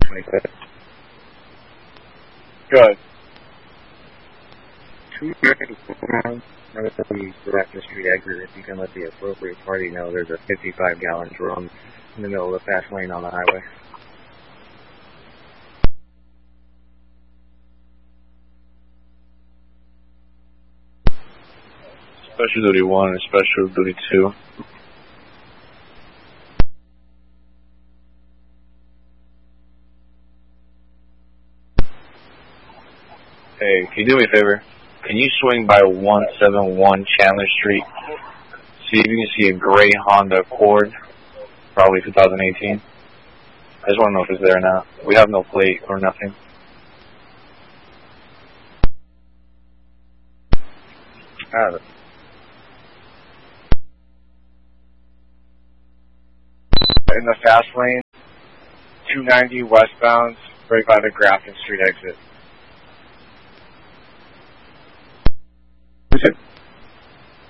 25th. Good. 291 the Grafton Street exit. If you can let the appropriate party know there's a 55-gallon drum in the middle of the fast lane on the highway. Special Duty 1 and Special Duty 2. Hey, can you do me a favor? Can you swing by 171 Chandler Street? See if you can see a gray Honda Accord, probably 2018. I just want to know if it's there now. We have no plate or nothing. Have it. In the fast lane, 290 westbound, right by the Grafton Street exit.